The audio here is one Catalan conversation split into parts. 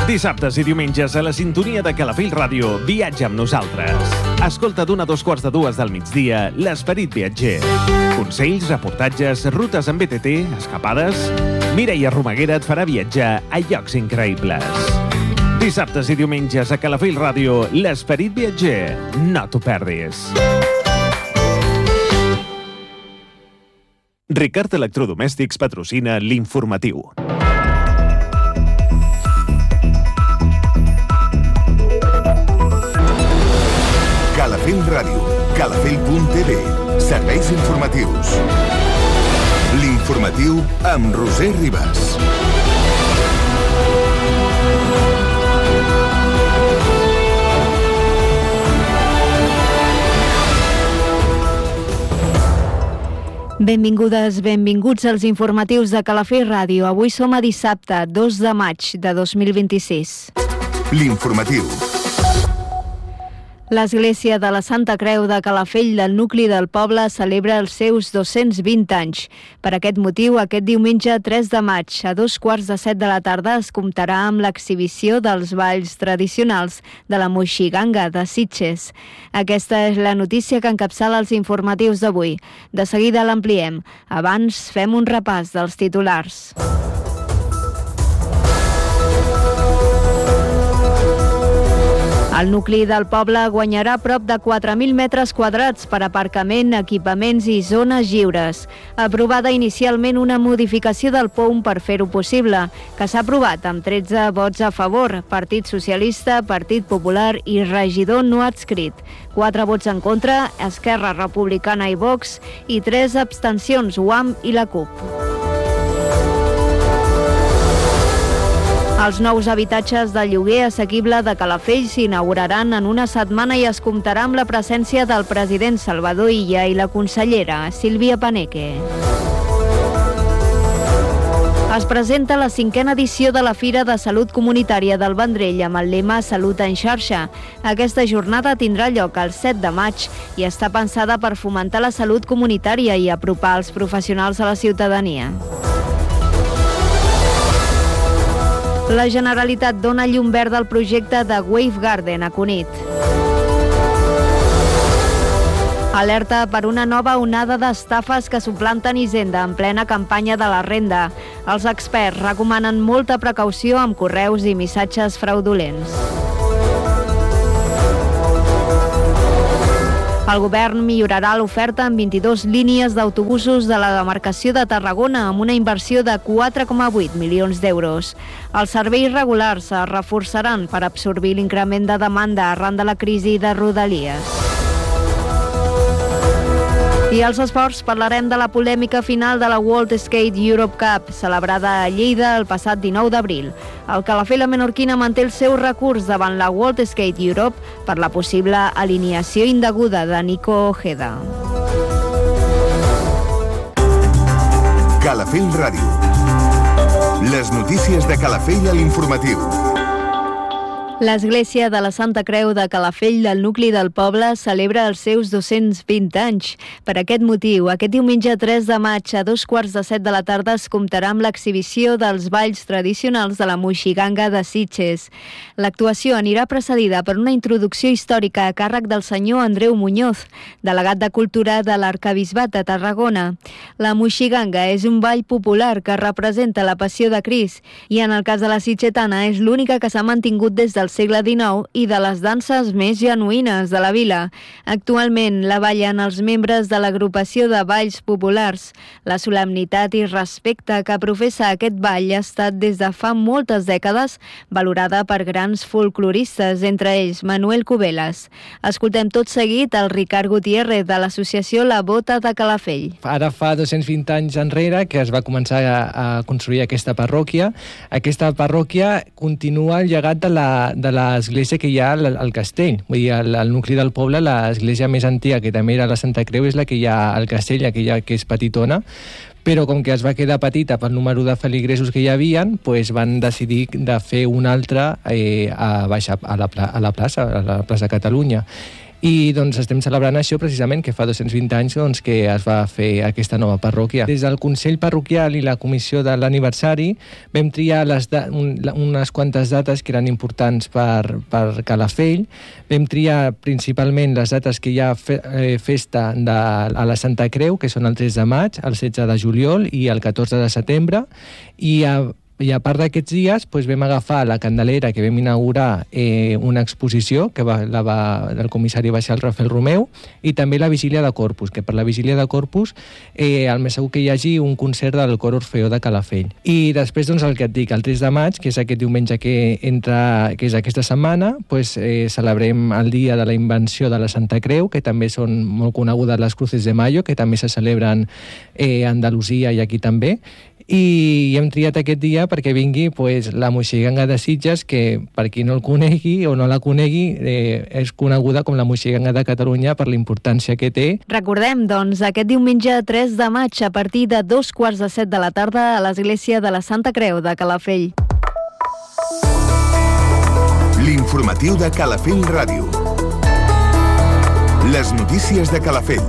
Dissabtes i diumenges a la sintonia de Calafell Ràdio, viatja amb nosaltres. Escolta d'1 a 2:45 del migdia l'Esperit Viatger. Consells, reportatges, rutes amb BTT, escapades... Mireia Romaguera et farà viatjar a llocs increïbles. Dissabtes i diumenges a Calafell Ràdio, l'Esperit Viatger. No t'ho perdis. Ricard Electrodomèstics patrocina l'informatiu. Calafell Ràdio, calafell.tv, serveis informatius. L'informatiu amb Roser Ribas. Benvingudes, benvinguts als informatius de Calafell Ràdio. Avui som a dissabte, 2 de maig de 2026. L'informatiu. L'Església de la Santa Creu de Calafell del nucli del poble celebra els seus 220 anys. Per aquest motiu, aquest diumenge 3 de maig, a 6:45 de la tarda, es comptarà amb l'exhibició dels balls tradicionals de la Moixiganga de Sitges. Aquesta és la notícia que encapçala els informatius d'avui. De seguida l'ampliem. Abans, fem un repàs dels titulars. El nucli del poble guanyarà prop de 4.000 metres quadrats per aparcament, equipaments i zones lliures. Aprovada inicialment una modificació del POUM per fer-ho possible, que s'ha aprovat amb 13 vots a favor, Partit Socialista, Partit Popular i regidor no adscrit. 4 vots en contra, Esquerra Republicana i Vox, i 3 abstencions, UAM i la CUP. Els nous habitatges de lloguer assequible de Calafell s'inauguraran en una setmana i es comptarà amb la presència del president Salvador Illa i la consellera Sílvia Paneque. Es presenta la 5a edició de la Fira de Salut Comunitària del Vendrell amb el lema Salut en xarxa. Aquesta jornada tindrà lloc el 7 de maig i està pensada per fomentar la salut comunitària i apropar els professionals a la ciutadania. La Generalitat dona llum verda al projecte de Wave Garden a Cunit. Alerta per una nova onada d'estafes que suplanten Hisenda en plena campanya de la renda. Els experts recomanen molta precaució amb correus i missatges fraudulents. El govern millorarà l'oferta en 22 línies d'autobusos de la demarcació de Tarragona amb una inversió de 4,8 milions d'euros. Els serveis regulars es reforçaran per absorbir l'increment de demanda arran de la crisi de Rodalies. I als esports parlarem de la polèmica final de la World Skate Europe Cup, celebrada a Lleida el passat 19 d'abril. El Calafell menorquina manté el seu recurs davant la World Skate Europe per la possible alineació indeguda de Nico Ojeda. Calafell Ràdio. Les notícies de Calafell a l'informatiu. L'Església de la Santa Creu de Calafell del nucli del poble celebra els seus 220 anys. Per aquest motiu, aquest diumenge 3 de maig a 2:15 de la tarda es comptarà amb l'exhibició dels balls tradicionals de la Moixiganga de Sitges. L'actuació anirà precedida per una introducció històrica a càrrec del senyor Andreu Muñoz, delegat de Cultura de l'Arquebisbat de Tarragona. La Moixiganga és un ball popular que representa la passió de Crist i en el cas de la sitgetana és l'única que s'ha mantingut des del segle XIX i de les danses més genuïnes de la vila. Actualment la ballen els membres de l'agrupació de balls populars. La solemnitat i respecte que professa aquest ball ha estat des de fa moltes dècades valorada per grans folcloristes, entre ells Manuel Cubelas. Escoltem tot seguit el Ricard Gutiérrez de l'associació La Bota de Calafell. Ara fa 220 anys enrere que es va començar a construir aquesta parròquia. Aquesta parròquia continua el llegat de l'església que hi ha al castell. Vull dir, al nucli del poble, l'església més antiga, que també era la Santa Creu, és la que hi ha al castell, aquella que és petitona, però com que es va quedar petita pel número de feligresos que hi havia, doncs van decidir de fer una altra a la plaça Catalunya. I doncs estem celebrant això precisament, que fa 220 anys doncs, que es va fer aquesta nova parròquia. Des del Consell Parroquial i la Comissió de l'Aniversari vam triar unes quantes dates que eren importants per Calafell. Vam triar principalment les dates que hi ha festa a la Santa Creu, que són el 3 de maig, el 16 de juliol i el 14 de setembre, i a part d'aquests dies vam agafar la Candelera, que vam inaugurar una exposició que el comissari va ser el Rafael Romeu, i també la Vigília de Corpus, que per la Vigília de Corpus el més segur que hi hagi un concert del Cor Orfeó de Calafell. I després, doncs, el que et dic, el 3 de maig, que és aquest diumenge que és aquesta setmana, celebrem el dia de la invenció de la Santa Creu, que també són molt conegudes les Cruces de Mayo, que també se celebren a Andalusia i aquí també, i hem triat aquest dia perquè vingui la Moixiganga de Sitges, que per qui no el conegui o no la conegui és coneguda com la Moixiganga de Catalunya per la importància que té. Recordem, doncs, aquest diumenge 3 de maig a partir de 2:45 de la tarda a l'església de la Santa Creu de Calafell. L'informatiu de Calafell Ràdio. Les notícies de Calafell.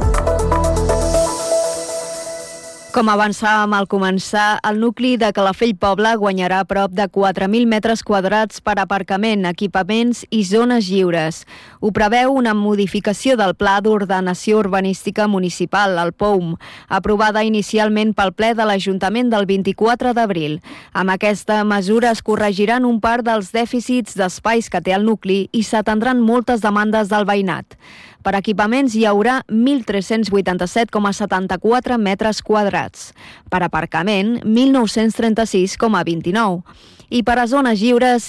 Com avançàvem al començar, el nucli de Calafell Poble guanyarà prop de 4.000 metres quadrats per aparcament, equipaments i zones lliures. Ho preveu una modificació del Pla d'Ordenació Urbanística Municipal, el POUM, aprovada inicialment pel ple de l'Ajuntament del 24 d'abril. Amb aquesta mesura es corregiran un part dels dèficits d'espais que té el nucli i s'atendran moltes demandes del veïnat. Per equipaments hi haurà 1.387,74 metres quadrats. Per aparcament, 1.936,29. I per a zones lliures,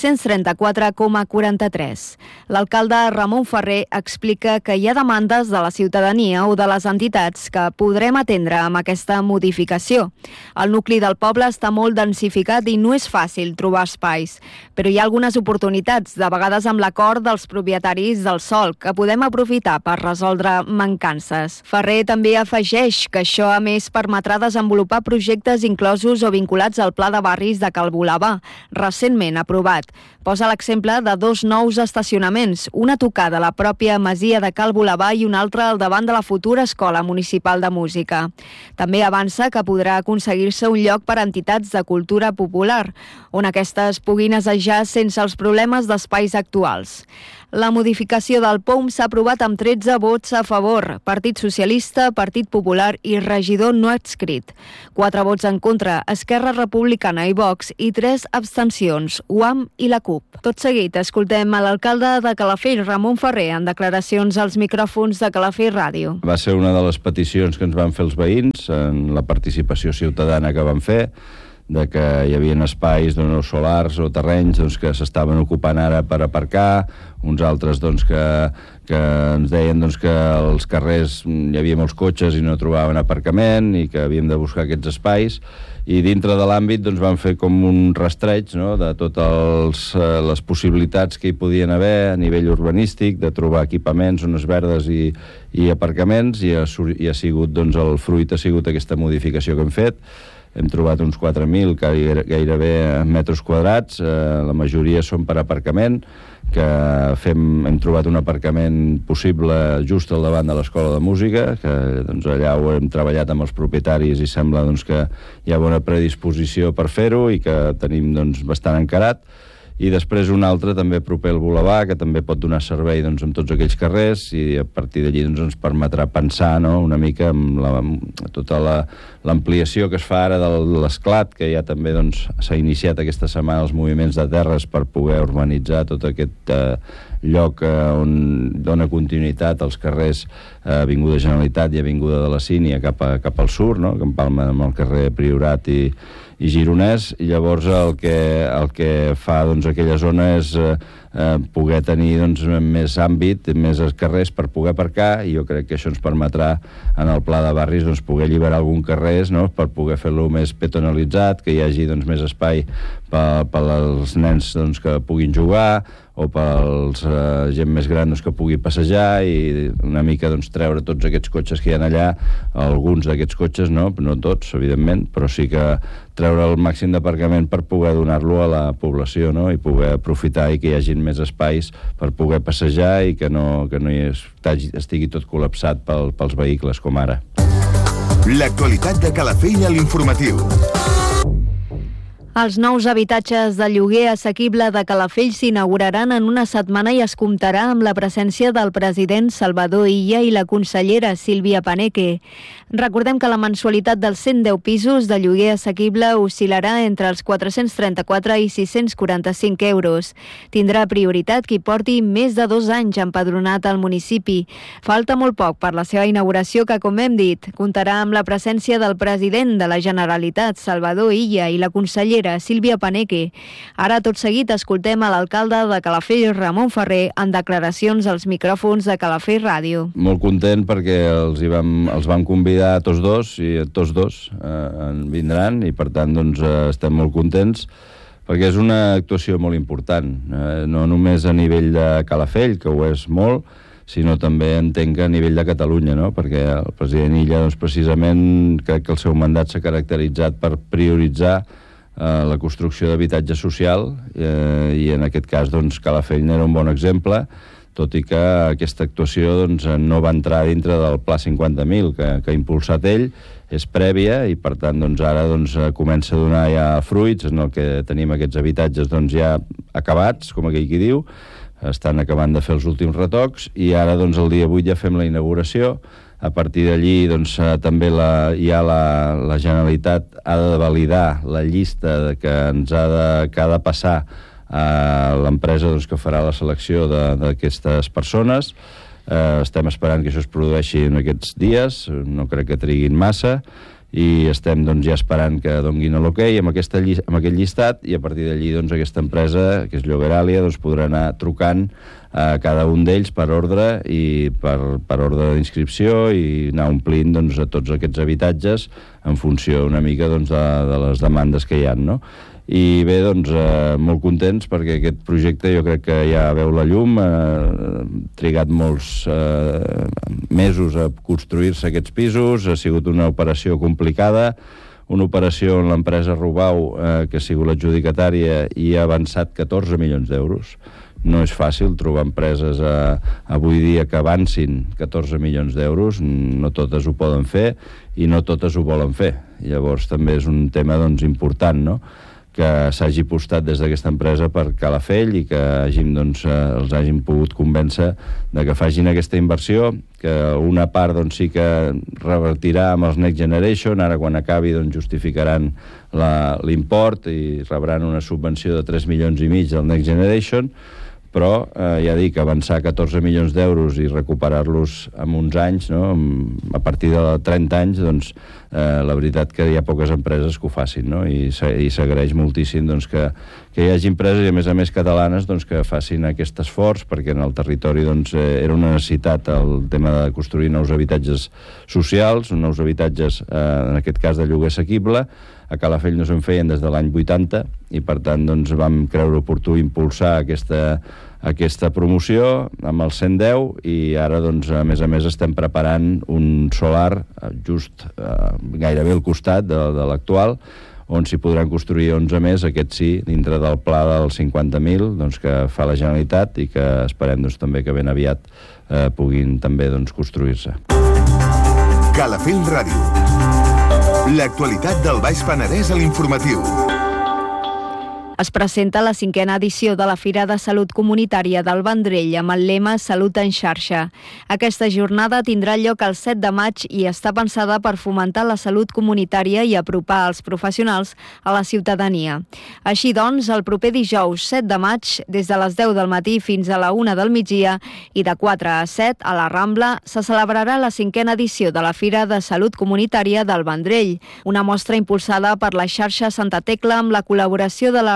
534,43. L'alcalde Ramon Ferrer explica que hi ha demandes de la ciutadania o de les entitats que podrem atendre amb aquesta modificació. El nucli del poble està molt densificat i no és fàcil trobar espais, però hi ha algunes oportunitats, de vegades amb l'acord dels propietaris del sòl, que podem aprofitar per resoldre mancances. Ferrer també afegeix que això, a més, permetrà desenvolupar projectes inclosos o vinculats al Pla de Barris de Cal Volabà, recentment aprovat. Posa l'exemple de 2 nous estacionaments, una a tocar de la pròpia masia de Cal Volabà i una altra al davant de la futura Escola Municipal de Música. També avança que podrà aconseguir-se un lloc per a entitats de cultura popular, on aquestes puguin assajar sense els problemes d'espais actuals. La modificació del POUM s'ha aprovat amb 13 vots a favor, Partit Socialista, Partit Popular i regidor no adscrit. 4 vots en contra, Esquerra Republicana i Vox, i 3 abstencions, UAM i la CUP. Tot seguit, escoltem a l'alcalde de Calafell, Ramon Ferrer, en declaracions als micròfons de Calafell Ràdio. Va ser una de les peticions que ens van fer els veïns en la participació ciutadana que van fer, de que hi havia espais solars o terrenys que s'estaven ocupant ara per aparcar, uns altres que ens deien que als carrers hi havia molts cotxes i no trobaven aparcament i que havíem de buscar aquests espais, i dintre de l'àmbit van fer com un rastreig de totes les possibilitats que hi podien haver a nivell urbanístic, de trobar equipaments, zones verdes i aparcaments, i ha sigut, el fruit ha sigut aquesta modificació que hem fet. Hem trobat uns 4.000 gairebé metres quadrats, la majoria són per aparcament, que hem trobat un aparcament possible just al davant de l'Escola de Música, que allà ho hem treballat amb els propietaris i sembla que hi ha bona predisposició per fer-ho i que tenim bastant encarat. I després un altre també proper al Boulevard, que també pot donar servei en tots aquells carrers, i a partir d'allí ens permetrà pensar una mica amb tota l'ampliació que es fa ara de l'Esclat, que ja també s'ha iniciat aquesta setmana els moviments de terres per poder urbanitzar tot aquest lloc on dona continuïtat als carrers Avinguda Generalitat i Avinguda de la Sínia cap al sud, que empalma amb el carrer Priorat i Gironès, i llavors el que fa aquella zona és poder tenir més àmbit, més carrers per poder aparcar, i jo crec que això ens permetrà en el pla de barris poder alliberar algun carrers per poder fer-lo més peatonalitzat, que hi hagi més espai per als nens que puguin jugar, o pels gent més gran que pugui passejar, i una mica treure tots aquests cotxes que hi ha allà, alguns d'aquests cotxes, no tots, evidentment, però sí que treure el màxim d'aparcament per poder donar-lo a la població, no? I poder aprofitar i que hi hagin més espais per poder passejar i que no estigui tot col·lapsat pels vehicles com ara. L'actualitat de Calafell a l'informatiu. Els nous habitatges de lloguer assequible de Calafell s'inauguraran en una setmana i es comptarà amb la presència del president Salvador Illa i la consellera Sílvia Paneque. Recordem que la mensualitat dels 110 pisos de lloguer assequible oscil·larà entre els 434 i 645 euros. Tindrà prioritat qui porti més de 2 anys empadronat al municipi. Falta molt poc per la seva inauguració que, com hem dit, comptarà amb la presència del president de la Generalitat, Salvador Illa, i la consellera Sílvia Paneque. Ara, tot seguit, escoltem a l'alcalde de Calafell, Ramon Ferrer, en declaracions als micròfons de Calafell Ràdio. Molt content perquè els vam convidar a tots dos i tots dos vindran i, per tant, doncs, estem molt contents perquè és una actuació molt important, no només a nivell de Calafell, que ho és molt, sinó també entenc que a nivell de Catalunya, no? Perquè el president Illa, doncs, precisament, crec que el seu mandat s'ha caracteritzat per prioritzar la construcció d'habitatge social i en aquest cas doncs, Calafell era un bon exemple, tot i que aquesta actuació doncs, no va entrar dintre del Pla 50.000 que ha impulsat ell, és prèvia i per tant doncs, ara doncs, comença a donar ja fruits en el que tenim aquests habitatges doncs, ja acabats, com aquell qui diu, estan acabant de fer els últims retocs i ara doncs, el dia 8 ja fem la inauguració. A partir d'allí doncs, també la Generalitat ha de validar la llista que ha de passar a l'empresa doncs, que farà la selecció d'aquestes persones. Estem esperant que això es produeixi en aquests dies, no crec que triguin massa, i estem doncs, ja esperant que donguin l'okey amb aquest llistat i a partir d'allí doncs, aquesta empresa, que és Lloberalia, doncs, podrà anar trucant a cada un d'ells per ordre i per ordre d'inscripció i anar omplint doncs, a tots aquests habitatges en funció una mica doncs, de les demandes que hi ha, no? I bé, doncs, molt contents perquè aquest projecte jo crec que ja veu la llum, ha trigat molts mesos a construir-se aquests pisos, ha sigut una operació complicada, una operació on l'empresa Rubau, que ha sigut l'adjudicatària, i ha avançat 14 milions d'euros. No és fàcil trobar empreses avui dia que avancin 14 milions d'euros, no totes ho poden fer i no totes ho volen fer. Llavors també és un tema doncs, important, no?, que s'hagi apostat des d'aquesta empresa per Calafell i que doncs, els hagin pogut convèncer de que facin aquesta inversió, que una part doncs, sí que revertirà amb els Next Generation, ara quan acabi doncs, justificaran l'import i rebran una subvenció de 3,5 milions del Next Generation, però ja dic, avançar 14 milions d'euros i recuperar-los en uns anys, no? A partir de 30 anys, doncs, la veritat que hi ha poques empreses que ho facin, no? I s'agraeix moltíssim doncs, que hi hagi empreses, i a més catalanes, doncs, que facin aquest esforç, perquè en el territori doncs, era una necessitat el tema de construir nous habitatges socials, nous habitatges, en aquest cas de lloguer assequible. A Calafell no se'n feien des de l'any 80 i per tant doncs, vam creure oportú impulsar aquesta promoció amb el 110 i ara doncs, a més estem preparant un solar just gairebé al costat de l'actual, on s'hi podran construir 11 més, aquest sí, dintre del pla dels 50.000 doncs, que fa la Generalitat i que esperem doncs, també que ben aviat puguin també doncs, construir-se. Calafell Ràdio. L'actualitat del Baix Penedès a l'informatiu. Es presenta la 5a edició de la Fira de Salut Comunitària del Vendrell amb el lema Salut en xarxa. Aquesta jornada tindrà lloc el 7 de maig i està pensada per fomentar la salut comunitària i apropar els professionals a la ciutadania. Així doncs, el proper dijous 7 de maig, des de les 10 del matí fins a la 1 del migdia i de 4 a 7 a la Rambla, se celebrarà la 5a edició de la Fira de Salut Comunitària del Vendrell, una mostra impulsada per la xarxa Santa Tecla amb la col·laboració de la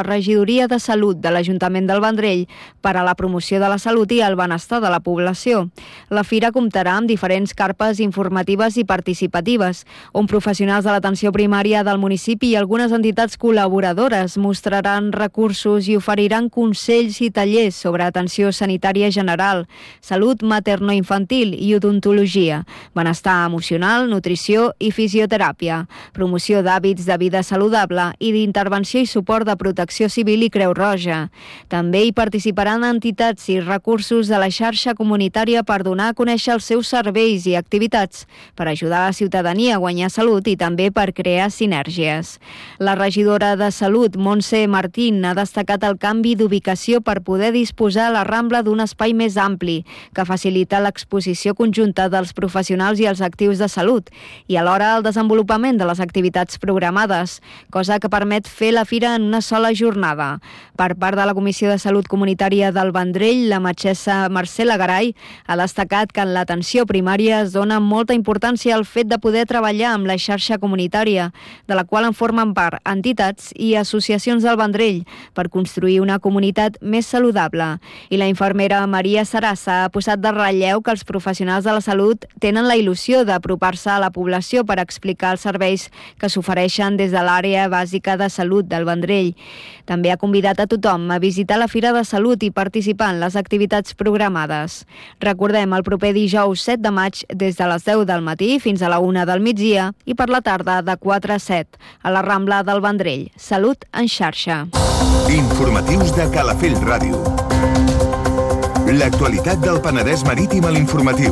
Regidoria de Salut de l'Ajuntament del Vendrell per a la promoció de la salut i el benestar de la població. La fira comptarà amb diferents carpes informatives i participatives, on professionals de l'atenció primària del municipi i algunes entitats col·laboradores mostraran recursos i oferiran consells i tallers sobre atenció sanitària general, salut materno-infantil i odontologia, benestar emocional, nutrició i fisioteràpia, promoció d'hàbits de vida saludable i d'intervenció i suport de Protecció Civil i Creu Roja. També hi participaran entitats i recursos de la xarxa comunitària per donar a conèixer els seus serveis i activitats, per ajudar la ciutadania a guanyar salut i també per crear sinergies. La regidora de Salut, Montse Martín, ha destacat el canvi d'ubicació per poder disposar a la Rambla d'un espai més ampli, que facilita l'exposició conjunta dels professionals i els actius de salut i alhora el desenvolupament de les activitats programades, cosa que permet fer la fira en una sola jornada. Per part de la Comissió de Salut Comunitària del Vendrell, la metgessa Marcela Garay ha destacat que en l'atenció primària es dona molta importància al fet de poder treballar amb la xarxa comunitària, de la qual en formen part entitats i associacions del Vendrell, per construir una comunitat més saludable. I la infermera Maria Sarassa ha posat de relleu que els professionals de la salut tenen la il·lusió d'apropar-se a la població per explicar els serveis que s'ofereixen des de l'àrea bàsica de salut del Vendrell. També ha convidat a tothom a visitar la Fira de Salut i participar en les activitats programades. Recordem, el proper dijous 7 de maig des de les 10 del matí fins a la 1 del migdia i per la tarda de 4 a 7 a la Rambla del Vendrell. Salut en xarxa. Informatius de Calafell Ràdio. L'actualitat del Penedès Marítim a l'informatiu.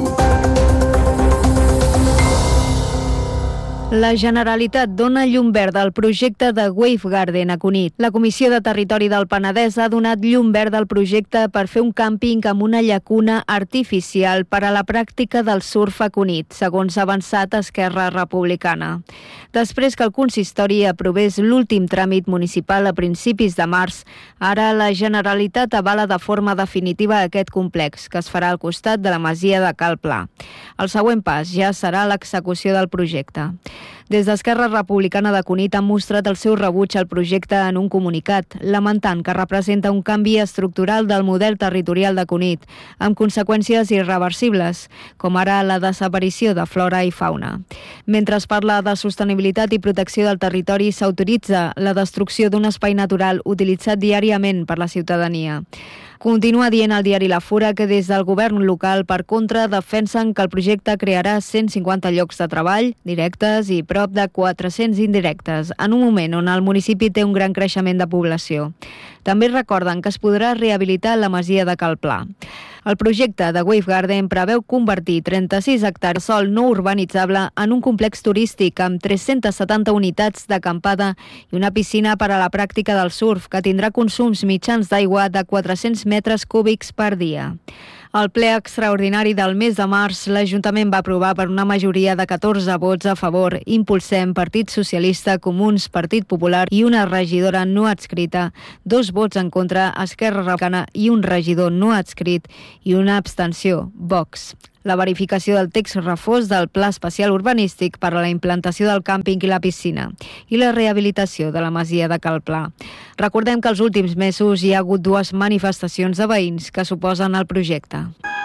La Generalitat dona llum verda al projecte de Wave Garden a Cunit. La Comissió de Territori del Penedès ha donat llum verda al projecte per fer un càmping amb una llacuna artificial per a la pràctica del surf a Cunit, segons ha avançat Esquerra Republicana. Després que el consistori aprovés l'últim tràmit municipal a principis de març, ara la Generalitat avala de forma definitiva aquest complex, que es farà al costat de la masia de Cal Pla. El següent pas ja serà l'execució del projecte. Des d'Esquerra Republicana de Cunit han mostrat el seu rebuig al projecte en un comunicat, lamentant que representa un canvi estructural del model territorial de Cunit, amb conseqüències irreversibles, com ara la desaparició de flora i fauna. Mentre es parla de sostenibilitat i protecció del territori, s'autoritza la destrucció d'un espai natural utilitzat diàriament per la ciutadania. Continua dient al diari La Fura que des del govern local, per contra, defensen que el projecte crearà 150 llocs de treball directes i prop de 400 indirectes, en un moment on el municipi té un gran creixement de població. També recorden que es podrà rehabilitar la masia de Cal Pla. El projecte de Wave Garden preveu convertir 36 hectàrees de sòl no urbanitzable en un complex turístic amb 370 unitats d'acampada i una piscina per a la pràctica del surf, que tindrà consums mitjans d'aigua de 400 metres cúbics per dia. Al ple extraordinari del mes de març, l'Ajuntament va aprovar per una majoria de 14 vots a favor Impulsem, Partit Socialista, Comuns, Partit Popular i una regidora no adscrita, 2 vots en contra, Esquerra Republicana i un regidor no adscrit i una abstenció, Vox. La verificació del text refós del Pla Especial Urbanístic per a la implantació del càmping i la piscina i la rehabilitació de la masia de Cal Pla. Recordem que els últims mesos hi ha hagut 2 manifestacions de veïns que s'oposen al projecte.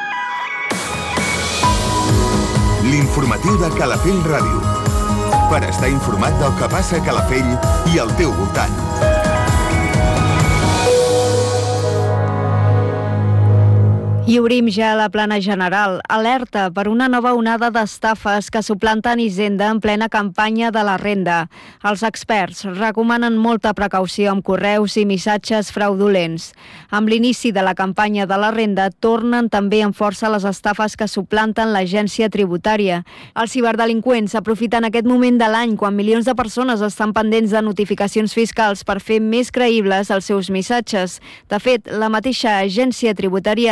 L'informatiu de Calafell Ràdio. Per estar informat del que passa a Calafell i al teu voltant. I obrim ja la plana general. Alerta per una nova onada d'estafes que suplanten Hisenda en plena campanya de la renda. Els experts recomanen molta precaució amb correus i missatges fraudulents. Amb l'inici de la campanya de la renda tornen també amb força les estafes que suplanten l'agència tributària. Els ciberdelinqüents aprofiten aquest moment de l'any quan milions de persones estan pendents de notificacions fiscals per fer més creïbles els seus missatges. De fet, la mateixa agència tributària ha alertat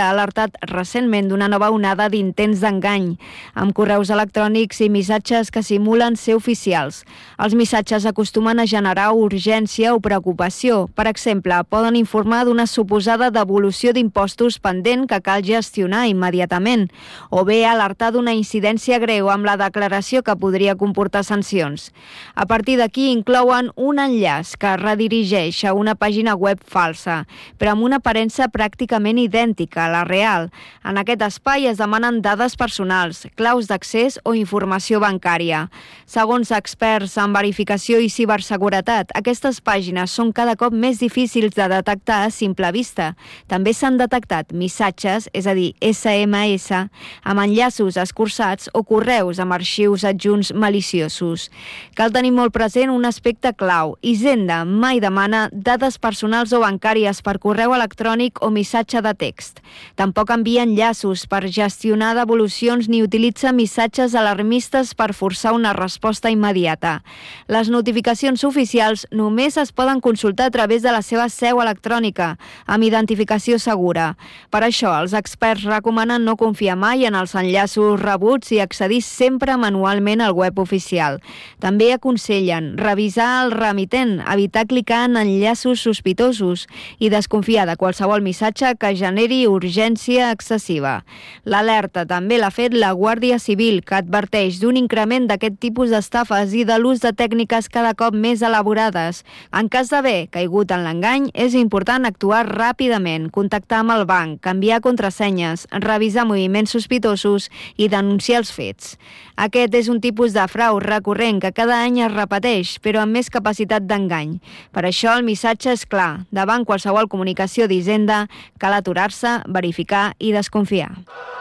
parlat recentment d'una nova onada d'intents d'engany, amb correus electrònics i missatges que simulen ser oficials. Els missatges acostumen a generar urgència o preocupació. Per exemple, poden informar d'una suposada devolució d'impostos pendent que cal gestionar immediatament, o bé alertar d'una incidència greu amb la declaració que podria comportar sancions. A partir d'aquí inclouen un enllaç que redirigeix a una pàgina web falsa, però amb una aparença pràcticament idèntica a la real. En aquest espai es demanen dades personals, claus d'accés o informació bancària. Segons experts en verificació i ciberseguretat, aquestes pàgines són cada cop més difícils de detectar a simple vista. També s'han detectat missatges, és a dir, SMS, amb enllaços escurçats o correus amb arxius adjunts maliciosos. Cal tenir molt present un aspecte clau. Hisenda mai demana dades personals o bancàries per correu electrònic o missatge de text. Tampoc envia enllaços per gestionar devolucions ni utilitza missatges alarmistes per forçar una resposta immediata. Les notificacions oficials només es poden consultar a través de la seva seu electrònica, amb identificació segura. Per això, els experts recomanen no confiar mai en els enllaços rebuts i accedir sempre manualment al web oficial. També aconsellen revisar el remitent, evitar clicar en enllaços sospitosos i desconfiar de qualsevol missatge que generi urgència excessiva. L'alerta també l'ha fet la Guàrdia Civil, que adverteix d'un increment d'aquest tipus d'estafes i de l'ús de tècniques cada cop més elaborades. En cas d'haver caigut en l'engany, és important actuar ràpidament, contactar amb el banc, canviar contrasenyes, revisar moviments sospitosos i denunciar els fets. Aquest és un tipus de frau recurrent que cada any es repeteix, però amb més capacitat d'engany. Per això el missatge és clar. Davant qualsevol comunicació d'Hisenda, cal aturar-se, verificar i desconfiar.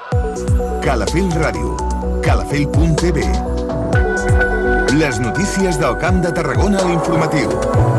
Calafell Ràdio. Calafell.tv. Les notícies del Camp de Tarragona a l'informatiu.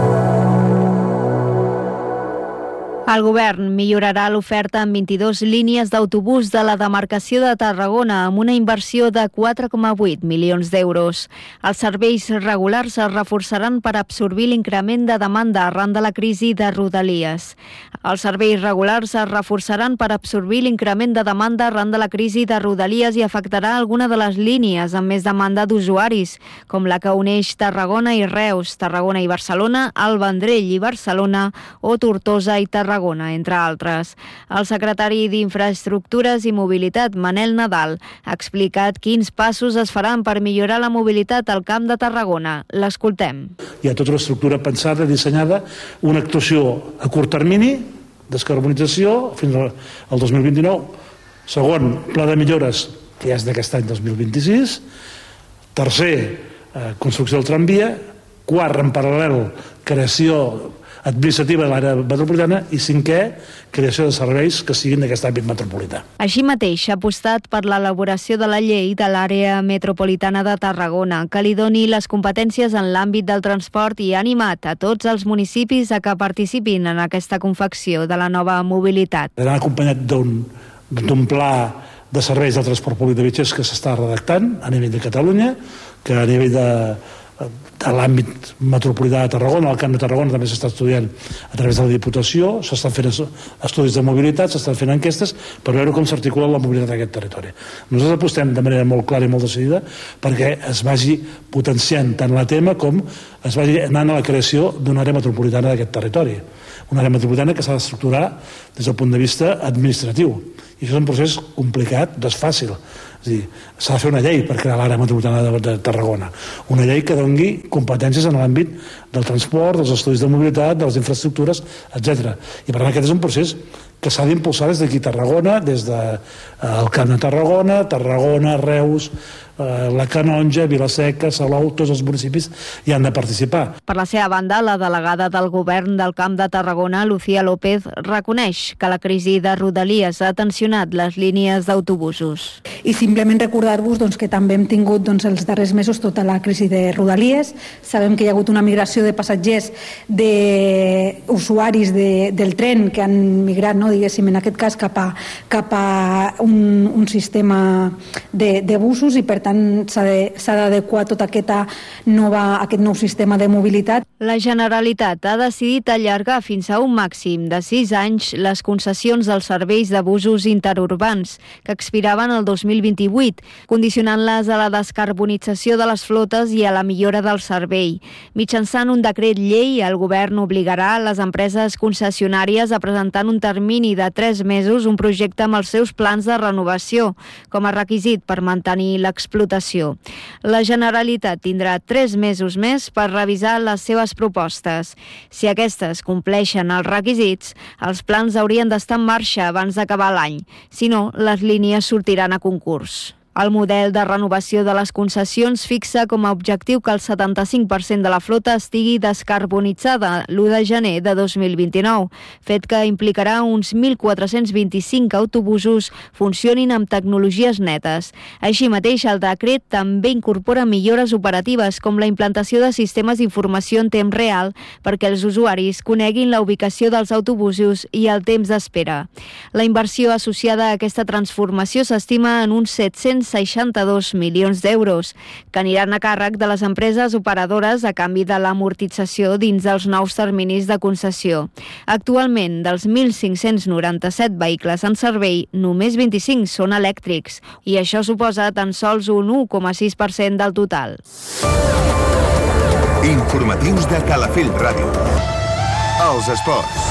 El govern millorarà l'oferta en 22 línies d'autobús de la demarcació de Tarragona amb una inversió de 4,8 milions d'euros. Els serveis regulars es reforçaran per absorbir l'increment de demanda arran de la crisi de Rodalies. Els serveis regulars es reforçaran per absorbir l'increment de demanda arran de la crisi de Rodalies i afectarà alguna de les línies amb més demanda d'usuaris, com la que uneix Tarragona i Reus, Tarragona i Barcelona, el Vendrell i Barcelona o Tortosa i Tarragona, entre altres. El secretari d'Infraestructures i Mobilitat, Manel Nadal, ha explicat quins passos es faran per millorar la mobilitat al Camp de Tarragona. L'escoltem. Hi ha tota l'estructura pensada, dissenyada, una actuació a curt termini, descarbonització, fins al 2029. Segon, pla de millores, que ja és d'aquest any 2026. Tercer, construcció del tramvia. Quart, en paral·lel, creació administrativa de l'àrea metropolitana i cinquè, creació de serveis que siguin d'aquest àmbit metropolità. Així mateix ha apostat per l'elaboració de la llei de l'àrea metropolitana de Tarragona, que li doni les competències en l'àmbit del transport i ha animat a tots els municipis a que participin en aquesta confecció de la nova mobilitat. Anar acompanyat d'un pla de serveis del transport públic de viatgers que s'està redactant a nivell de Catalunya, que a nivell de l'àmbit metropolità de Tarragona, al Camp de Tarragona també s'està estudiant a través de la Diputació, s'estan fent estudis de mobilitat, s'estan fent enquestes per veure com s'articula la mobilitat d'aquest territori. Nosaltres apostem de manera molt clara i molt decidida perquè es vagi potenciant tant la tema com es vagi anant a la creació d'una àrea metropolitana d'aquest territori. Una àrea metropolitana que s'ha d'estructurar des del punt de vista administratiu. I això és un procés complicat, no és fàcil. És a dir, s'ha de fer una llei per crear l'àrea metropolitana de Tarragona. Una llei que doni competències en l'àmbit del transport, dels estudis de mobilitat, de les infraestructures, etc. I per tant aquest és un procés que s'ha d'impulsar des d'aquí a Tarragona, des del Camp de Tarragona, Tarragona, Reus, la Canonja, Vilaseca, Salou, tots els municipis hi han de participar. Per la seva banda, la delegada del govern del Camp de Tarragona, Lucía López, reconeix que la crisi de Rodalies ha tensionat les línies d'autobusos. I simplement recordar-vos que també hem tingut els darrers mesos tota la crisi de Rodalies. Sabem que hi ha hagut una migració de passatgers, d'usuaris del tren que han migrat, diguéssim, en aquest cas cap a un sistema de busos i per tant tant s'ha d'adequar tot aquest nou sistema de mobilitat. La Generalitat ha decidit allargar fins a un màxim de 6 anys les concessions dels serveis de busos interurbans, que expiraven el 2028, condicionant-les a la descarbonització de les flotes i a la millora del servei. Mitjançant un decret llei, el govern obligarà les empreses concessionàries a presentar en un termini de 3 mesos un projecte amb els seus plans de renovació, com a requisit per mantenir l'explotació. La Generalitat tindrà 3 mesos més per revisar les seves propostes. Si aquestes compleixen els requisits, els plans haurien d'estar en marxa abans d'acabar l'any. Si no, les línies sortiran a concurs. El model de renovació de les concessions fixa com a objectiu que el 75% de la flota estigui descarbonitzada l'1 de gener de 2029, fet que implicarà uns 1.425 autobusos funcionin amb tecnologies netes. Així mateix, el decret també incorpora millores operatives com la implantació de sistemes d'informació en temps real perquè els usuaris coneguin la ubicació dels autobusos i el temps d'espera. La inversió associada a aquesta transformació s'estima en uns 762 milions d'euros, que aniran a càrrec de les empreses operadores a canvi de l'amortització dins dels nous terminis de concessió. Actualment, dels 1.597 vehicles en servei, només 25 són elèctrics, i això suposa tan sols un 1,6% del total. Informatius de Calafell Ràdio. Els esports.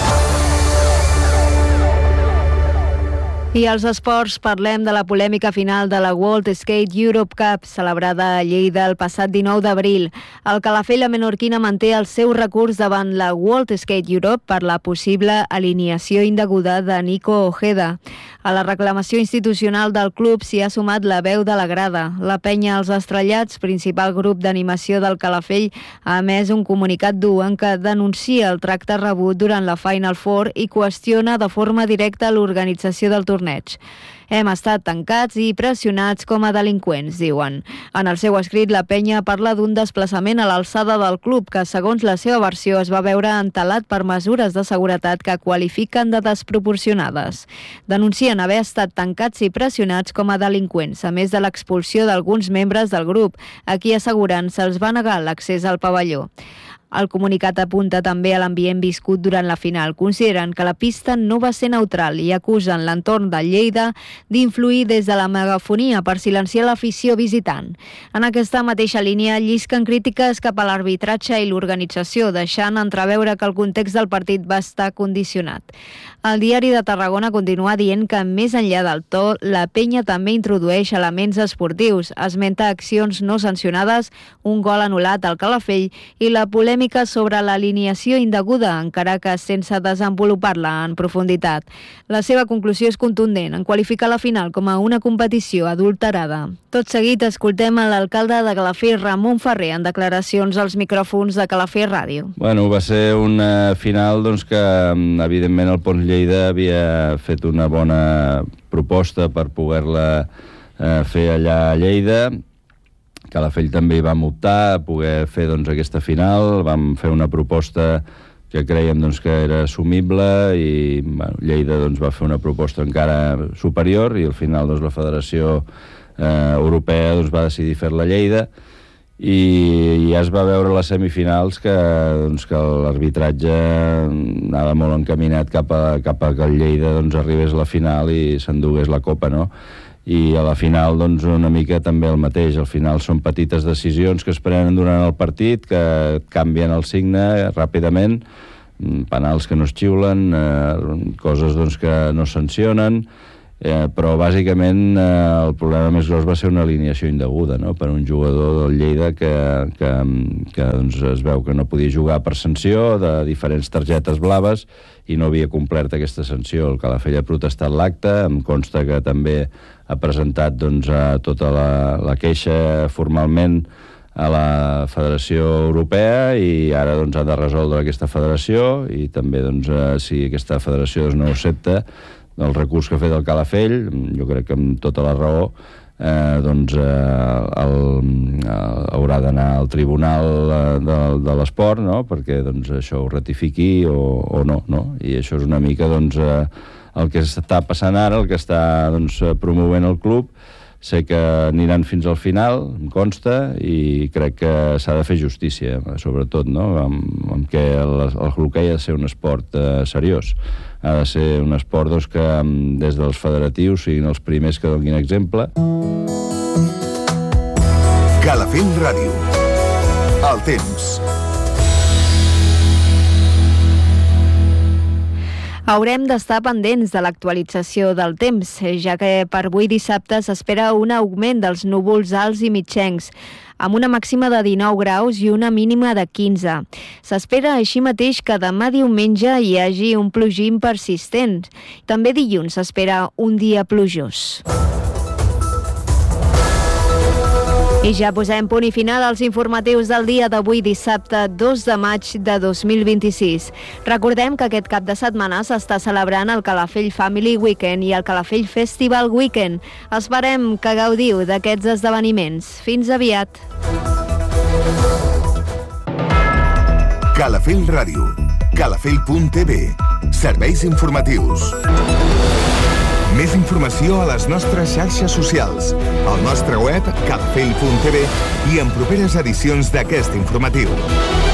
I als esports parlem de la polèmica final de la World Skate Europe Cup, celebrada a Lleida el passat 19 d'abril. El Calafell menorquina manté el seu recurs davant la World Skate Europe per la possible alineació indeguda de Nico Ojeda. A la reclamació institucional del club s'hi ha sumat la veu de la grada. La penya Els Estrellats, principal grup d'animació del Calafell, ha emès un comunicat dur en què denuncia el tracte rebut durant la Final Four i qüestiona de forma directa l'organització del torneig. Hem estat tancats i pressionats com a delinqüents, diuen. En el seu escrit, la penya parla d'un desplaçament a l'alçada del club que, segons la seva versió, es va veure entelat per mesures de seguretat que qualifiquen de desproporcionades. Denuncien haver estat tancats i pressionats com a delinqüents, a més de l'expulsió d'alguns membres del grup, a qui asseguren se'ls va negar l'accés al pavelló. El comunicat apunta també a l'ambient viscut durant la final. Consideren que la pista no va ser neutral i acusen l'entorn de Lleida d'influir des de la megafonia per silenciar l'afició visitant. En aquesta mateixa línia llisquen crítiques cap a l'arbitratge i l'organització, deixant entreveure que el context del partit va estar condicionat. El Diari de Tarragona continua dient que, més enllà del to, la penya també introdueix elements esportius, esmenta accions no sancionades, un gol anul·lat al Calafell i la polèmica sobre l'alineació indeguda, encara que sense desenvolupar-la en profunditat. La seva conclusió és contundent, en qualificar la final com a una competició adulterada. Tot seguit escoltem a l'alcalde de Calafell, Ramon Ferrer, en declaracions als micròfons de Calafell Ràdio. Bueno, va ser una final que, evidentment, el Pons Lleida havia fet una bona proposta per poder-la fer allà a Lleida. Calafell també hi vam optar a poder fer aquesta final. Vam fer una proposta que creiem que era assumible i Lleida va fer una proposta encara superior i al final la Federació Europea va decidir fer-la a Lleida i ja es va veure a les semifinals que l'arbitratge anava molt encaminat cap a que el Lleida arribés a la final i s'endugués la copa, no? I a la final una mica també el mateix. Al final són petites decisions que es prenen durant el partit, que canvien el signe ràpidament, penals que no es xiulen, coses que no sancionen, però bàsicament el problema més gros va ser una alineació indeguda, no? Per un jugador del Lleida que es veu que no podia jugar per sanció de diferents targetes blaves i no havia complert aquesta sanció. El Calafell ha protestat l'acte, em consta que també ha presentat tota la queixa formalment a la Federació Europea i ara ha de resoldre aquesta federació i també si aquesta federació no accepta el recurs que ha fet el Calafell, jo crec que amb tota la raó, haurà d'anar al Tribunal de l'Esport, no? Perquè això ho ratifiqui o no, no? I això és una mica el que està passant ara, el que està promovent el club, sé que aniran fins al final, em consta, i crec que s'ha de fer justícia, sobretot, no? Amb que el hoquei ha de ser un esport seriós. Ha de ser un esport que des dels federatius siguin els primers que donin exemple. Calafell Ràdio. El temps. Haurem d'estar pendents de l'actualització del temps, ja que per avui dissabte s'espera un augment dels núvols alts i mitjencs, amb una màxima de 19 graus i una mínima de 15. S'espera així mateix que demà diumenge hi hagi un plogim persistent. També dilluns s'espera un dia plujós. I ja posem punt i final als informatius del dia d'avui, dissabte 2 de maig de 2026. Recordem que aquest cap de setmana s'està celebrant el Calafell Family Weekend i el Calafell Festival Weekend. Esperem que gaudiu d'aquests esdeveniments. Fins aviat. Calafell Ràdio. Calafell.tv. Serveis informatius. Més informació a les nostres xarxes socials, al nostre web calafell.tv i en properes edicions d'aquest informatiu.